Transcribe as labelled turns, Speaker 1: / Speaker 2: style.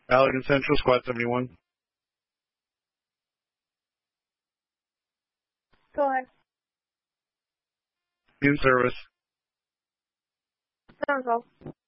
Speaker 1: Allegan Central, Squad 71.
Speaker 2: Go ahead.
Speaker 1: In service.
Speaker 2: Don't go.